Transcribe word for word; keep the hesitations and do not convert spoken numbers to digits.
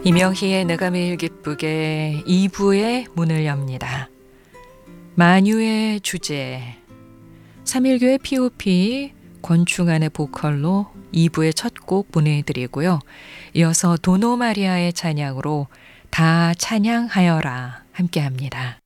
이명희의 내가 매일 기쁘게 이 부의 문을 엽니다. 만유의 주제 삼일교회 피오피 권충환의 보컬로 이 부의 첫 곡 보내드리고요. 이어서 도노마리아의 찬양으로 다 찬양하여라 함께합니다.